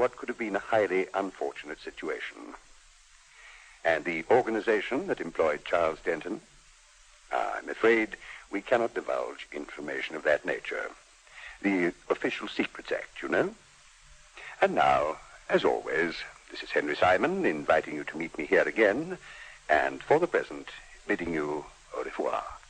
what could have been a highly unfortunate situation. And the organization that employed Charles Denton? I'm afraid we cannot divulge information of that nature. The Official Secrets Act, you know. And now, as always, this is Henry Simon inviting you to meet me here again, and for the present, bidding you au revoir.